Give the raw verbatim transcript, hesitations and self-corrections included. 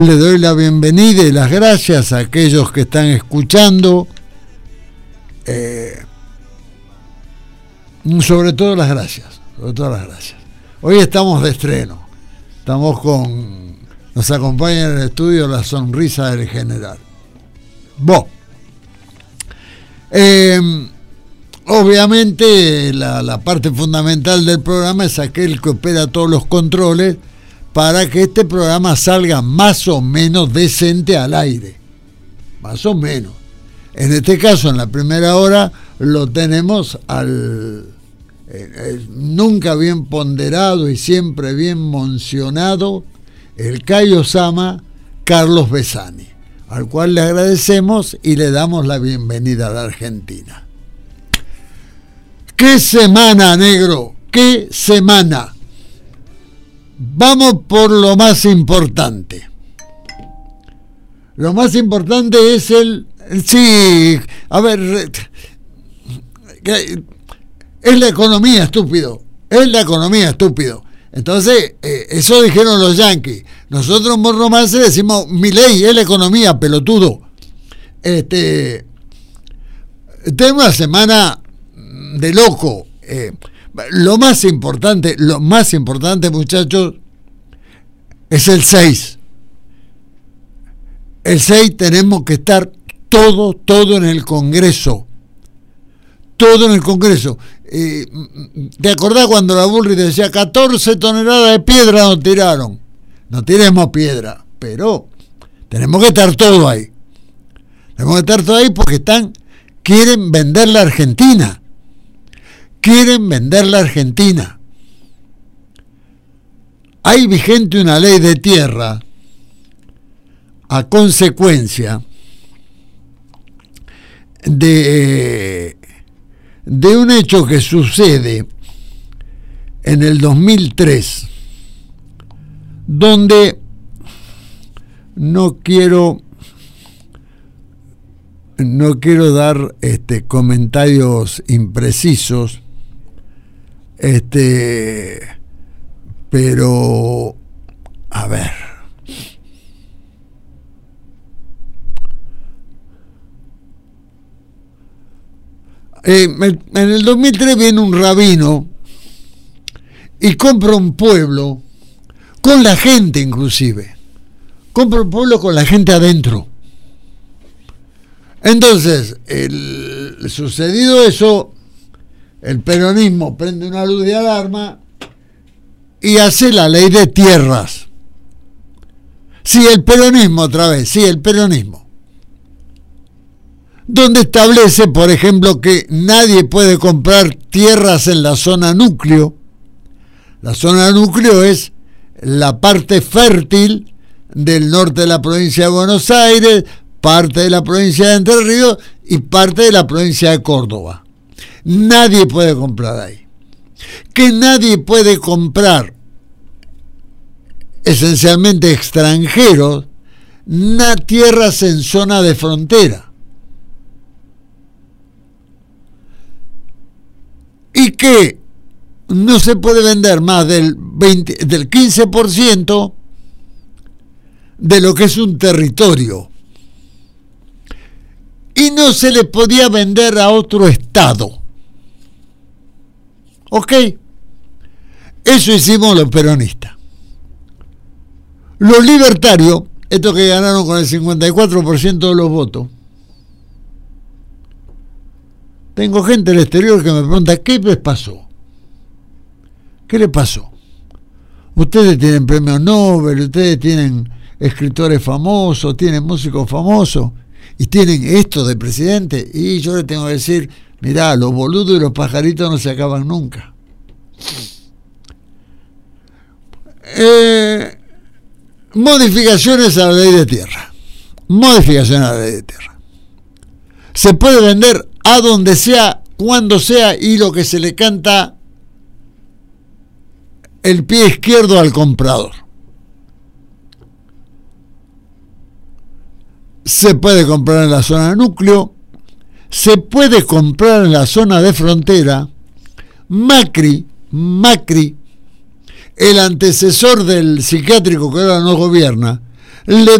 Le doy la bienvenida y las gracias a aquellos que están escuchando, eh, sobre todo las gracias, sobre todo las gracias. Hoy estamos de estreno, estamos con, nos acompaña en el estudio la sonrisa del general. Bueno, eh, obviamente la, la parte fundamental del programa es aquel que opera todos los controles para que este programa salga más o menos decente al aire, más o menos. En este caso, en la primera hora, lo tenemos al eh, eh, nunca bien ponderado y siempre bien mencionado, el Cayo Sama, Carlos Besani, al cual le agradecemos y le damos la bienvenida a la Argentina. ¡Qué semana, negro! ¡Qué semana! Vamos por lo más importante. Lo más importante es el... Sí, a ver... Es la economía, estúpido. Es la economía, estúpido. Entonces, eh, eso dijeron los yanquis. Nosotros en Morro Romance decimos, Milei, es la economía, pelotudo. Este... Tenemos una semana de loco. Eh... Lo más importante, lo más importante, muchachos, es el seis. El seis tenemos que estar todo, todo en el Congreso. Todo en el Congreso. Eh, ¿Te acordás cuando la Bullrich decía catorce toneladas de piedra nos tiraron? No tiremos piedra, pero tenemos que estar todo ahí. Tenemos que estar todo ahí porque están, quieren vender la Argentina. Quieren vender la Argentina. Hay vigente una ley de tierra a consecuencia de, de un hecho que sucede en el dos mil tres, donde no quiero no quiero dar este, comentarios imprecisos. Este, pero, a ver. Eh, en el dos mil tres viene un rabino y compra un pueblo con la gente, inclusive. Compra un pueblo con la gente adentro. Entonces, el, sucedido eso, el peronismo prende una luz de alarma y hace la ley de tierras. Sí, el peronismo otra vez, sí, el peronismo. Donde establece, por ejemplo, que nadie puede comprar tierras en la zona núcleo. La zona núcleo es la parte fértil del norte de la provincia de Buenos Aires, parte de la provincia de Entre Ríos y parte de la provincia de Córdoba. Nadie puede comprar ahí. Que nadie puede comprar, esencialmente extranjeros, na tierras en zona de frontera. Y que no se puede vender más del veinte, del quince por ciento de lo que es un territorio. Y no se le podía vender a otro estado. ¿Ok? Eso hicimos los peronistas. Los libertarios, estos que ganaron con el cincuenta y cuatro por ciento de los votos. Tengo gente del exterior que me pregunta, ¿qué les pasó? ¿Qué le pasó? Ustedes tienen premios Nobel, ustedes tienen escritores famosos, tienen músicos famosos, y tienen esto de presidente, y yo les tengo que decir, mirá, los boludos y los pajaritos no se acaban nunca. Eh, modificaciones a la ley de tierra. Modificaciones a la ley de tierra. Se puede vender a donde sea, cuando sea, y lo que se le canta el pie izquierdo al comprador. Se puede comprar en la zona de núcleo, se puede comprar en la zona de frontera. Macri, Macri, el antecesor del psiquiátrico que ahora no gobierna, le